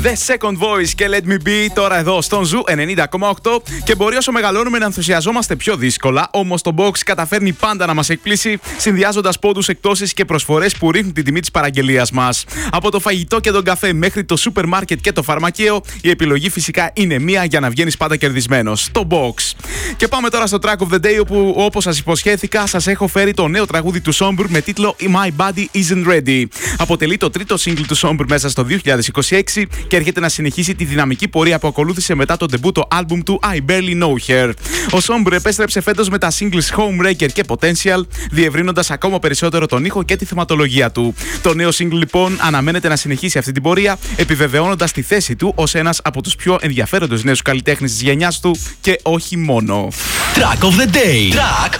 The Second Voice και Let Me Be τώρα εδώ στον Ζου 90,8. Και μπορεί όσο μεγαλώνουμε να ενθουσιαζόμαστε πιο δύσκολα, όμως το Box καταφέρνει πάντα να μας εκπλήσει, συνδυάζοντας πόντους, εκπτώσεις και προσφορές που ρίχνουν την τιμή της παραγγελίας μας. Από το φαγητό και τον καφέ μέχρι το σούπερ μάρκετ και το φαρμακείο, η επιλογή φυσικά είναι μία για να βγαίνεις πάντα κερδισμένος. Το Box. Και πάμε τώρα στο Track of the Day, όπου όπως σας υποσχέθηκα, σας έχω φέρει το νέο τραγούδι του Sombre με τίτλο My Body Isn't Ready. Αποτελεί το τρίτο single του Sombre μέσα στο 2026 και έρχεται να συνεχίσει τη δυναμική πορεία που ακολούθησε μετά το ντεμπούτο άλμπουμ του I Barely Know Her. Ο Sombre επέστρεψε φέτος με τα singles Homebreaker και Potential, διευρύνοντας ακόμα περισσότερο τον ήχο και τη θεματολογία του. Το νέο single λοιπόν αναμένεται να συνεχίσει αυτή την πορεία, επιβεβαιώνοντας τη θέση του ως ένας από τους πιο ενδιαφέροντες νέους καλλιτέχνες της γενιάς του και όχι μόνο. Track of the Day. Track